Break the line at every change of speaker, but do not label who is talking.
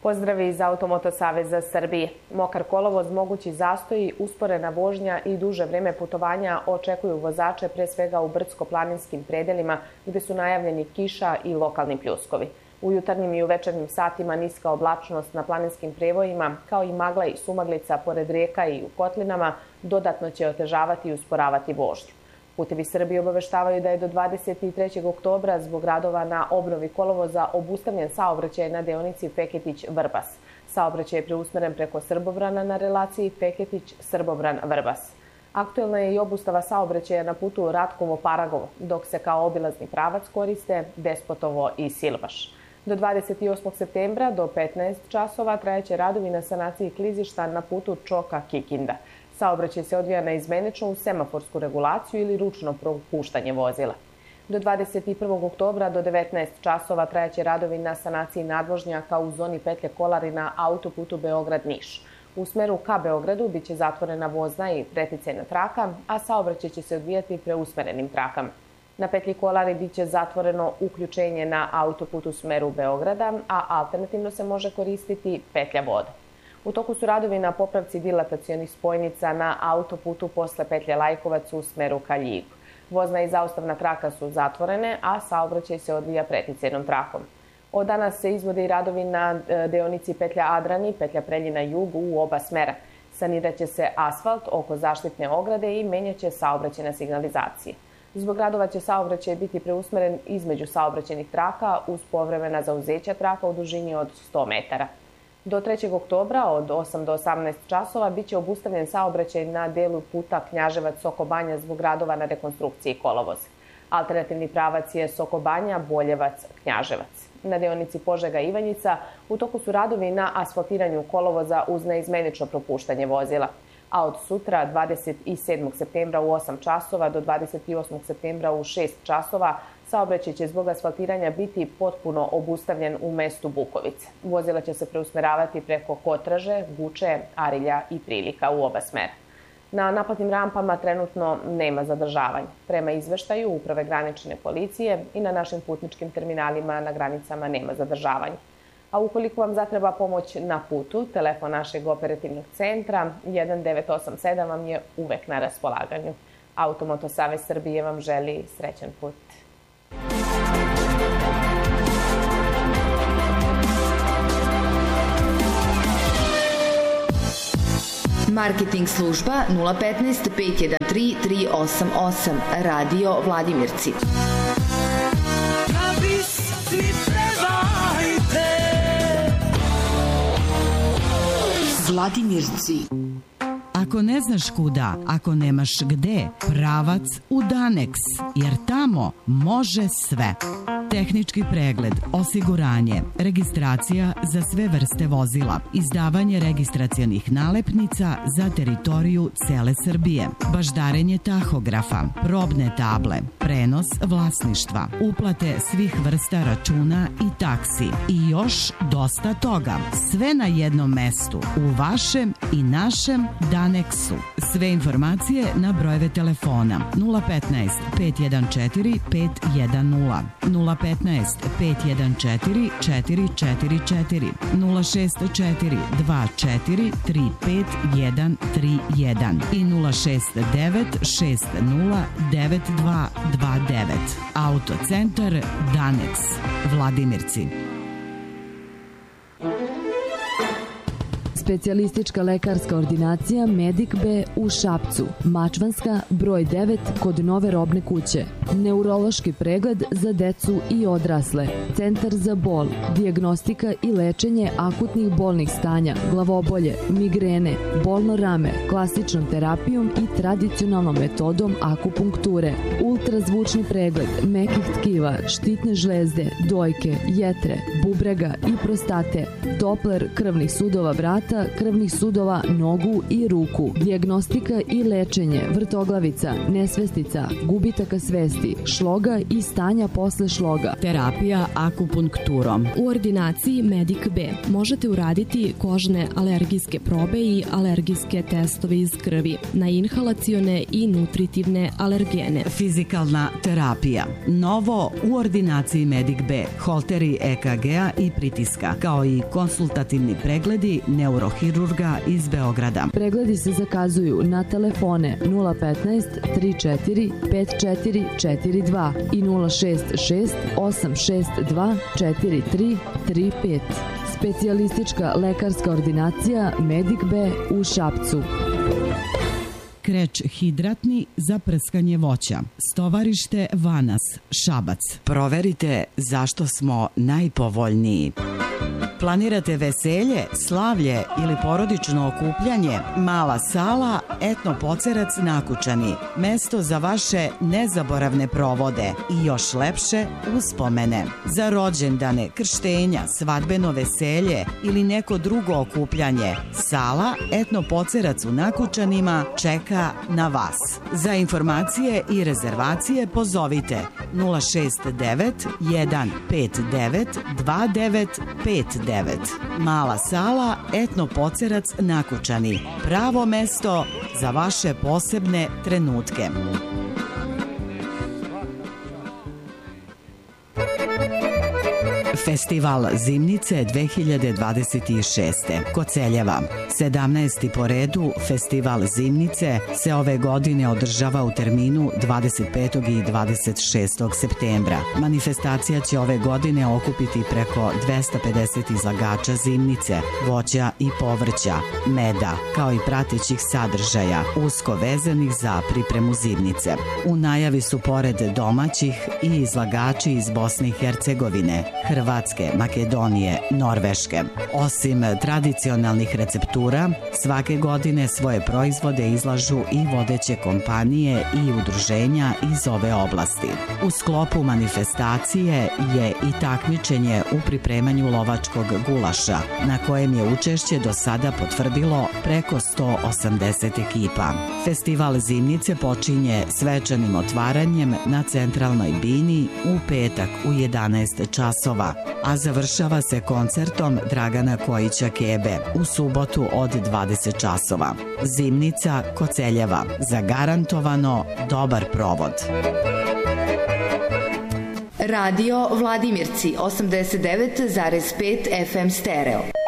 Pozdravi iz Automoto Saveza Srbije. Mokar kolovoz, mogući zastoji, usporena vožnja i duže vreme putovanja očekuju vozače pre svega u brdsko-planinskim predelima gde su najavljeni kiša i lokalni pljuskovi. U jutarnjim i u večernjim satima niska oblačnost na planinskim prevojima, kao i magla i sumaglica pored reka i u kotlinama, dodatno će otežavati i usporavati vožnju. Putevi Srbije obaveštavaju da je do 23. oktobra zbog radova na obnovi kolovoza obustavljen saobraćaj na deonici Feketić-Vrbas. Saobraćaj je preusmeren preko Srbobrana na relaciji Feketić-Srbobran-Vrbas. Aktuelna je i obustava saobraćaja na putu Ratkovo-Paragovo, dok se kao obilazni pravac koriste Despotovo i Silvaš. Do 28. septembra do 15 časova trajaće radovi na sanaciji klizišta na putu Čoka-Kikinda. Saobraćaj se odvija naizmenično uz semaforsku regulaciju ili ručno propuštanje vozila. Do 21. oktobra do 19 časova trajaće radovi na sanaciji nadvožnjaka u zoni petlje Kolari na autoputu Beograd-Niš. U smeru ka Beogradu biće zatvorena vozna i preticajna traka, a saobraćaj će se odvijati preusmerenim trakama. Na petlji Kolari biće zatvoreno uključenje na autoputu u smeru Beograda, a alternativno se može koristiti petlja Voda. U toku su radovi na popravci dilatacionih spojnica na autoputu posle petlje Lajkovac u smeru ka Ljigu. Vozna i zaustavna traka su zatvorene, a saobraćaj se odvija preticajnom trakom. Od danas se izvode i radovi na deonici petlja Adrani, petlja Preljina-Jug u oba smera. Saniraće se asfalt oko zaštitne ograde i menjaće saobraćajna signalizacija. Zbog radova će saobraćaj biti preusmeren između saobraćajnih traka uz povremena zauzeća traka u dužini od 100 metara. Do 3. oktobra od 8 do 18 časova biće obustavljen saobraćaj na delu puta Knjaževac-Soko Banja zbog radova na rekonstrukciji kolovoza. Alternativni pravac je Soko Banja, Boljevac-Knjaževac. Na deonici Požega-Ivanjica u toku su radovi na asfaltiranju kolovoza uz neizmenično propuštanje vozila. A od sutra, 27. septembra u 8 časova do 28. septembra u 6 časova, saobraćaj će zbog asfaltiranja biti potpuno obustavljen u mestu Bukovice. Vozila će se preusmeravati preko Kotraže, Guče, Arilja i Prilika u oba smera. Na naplatnim rampama trenutno nema zadržavanja. Prema izveštaju Uprave granične policije i na našim putničkim terminalima na granicama nema zadržavanja. A ukoliko vam zatreba pomoć na putu, telefon našeg operativnog centra 1987 vam je uvek na raspolaganju. Automoto Savez Srbije vam želi srećan put.
Marketing služba 015 513 388. Radio Vladimirci.
Vladimirci. Ako ne znaš kuda, ako nemaš gde, pravac u Danex, jer tamo može sve. Tehnički pregled, osiguranje, registracija za sve vrste vozila, izdavanje registracionih nalepnica za teritoriju cele Srbije, baždarenje tahografa, probne table, prenos vlasništva, uplate svih vrsta računa i taksi i još dosta toga. Sve na jednom mestu, u vašem i našem Danexu. Sve informacije na brojeve telefona 015 514 510, 015 514 444, 064 24 35131 i 069 60 9229. Autocentar Danex, Vladimirci.
Specijalistička lekarska ordinacija Medic B u Šapcu, Mačvanska, broj 9 kod Nove robne kuće. Neurološki pregled za decu i odrasle. Centar za bol, dijagnostika i lečenje akutnih bolnih stanja, glavobolje, migrene, bolno rame, klasičnom terapijom i tradicionalnom metodom akupunkture. Ultrazvučni pregled mekih tkiva, štitne žlezde, dojke, jetre, bubrega i prostate. Dopler krvnih sudova vrata vrata, krvnih sudova, nogu i ruku, dijagnostika i lečenje, vrtoglavica, nesvestica, gubitaka svesti, šloga i stanja posle šloga.
Terapija akupunkturom.
U ordinaciji Medic B možete uraditi kožne alergijske probe i alergijske testove iz krvi na inhalacione i nutritivne alergene.
Fizikalna terapija. Novo u ordinaciji Medic B. Holteri EKG-a i pritiska, kao i konsultativni pregledi neurohirurga iz Beograda.
Pregledi se zakazuju na telefone 015 34 5442 i 066 862 4335. Specijalistička lekarska ordinacija Medic B u Šapcu.
Kreč hidratni za prskanje voća. Stovarište Vanas, Šabac. Proverite zašto smo najpovoljniji. Planirate veselje, slavlje ili porodično okupljanje? Mala sala, Etno Pocerac Nakučani. Mesto za vaše nezaboravne provode i još lepše uspomene. Za rođendane, krštenja, svadbeno veselje ili neko drugo okupljanje, sala Etno Pocerac u Nakučanima čeka na vas. Za informacije i rezervacije pozovite 069 159 2959. Mala sala Etno Pocerac Nakučani. Pravo mesto za vaše posebne trenutke. Festival Zimnice 2026. Koceljeva. 17. po redu Festival Zimnice se ove godine održava u terminu 25. i 26. septembra. Manifestacija će ove godine okupiti preko 250 izlagača zimnice, voća i povrća, meda, kao i pratećih sadržaja, usko vezanih za pripremu zimnice. U najavi su pored domaćih i izlagači iz Bosne i Hercegovine, Hrvatske, Makedonije, Norveške. Osim tradicionalnih receptura, svake godine svoje proizvode izlažu i vodeće kompanije i udruženja iz ove oblasti. U sklopu manifestacije je i takmičenje u pripremanju lovačkog gulaša, na kojem je učešće do sada potvrdilo preko 180 ekipa. Festival Zimnice počinje svečanim otvaranjem na centralnoj bini u petak u 11 časova, a završava se koncertom Dragana Kojića Kebe u subotu od 20 časova. Zimnica Koceljeva. Zagarantovano dobar provod.
Radio Vladimirci 89,5 FM stereo.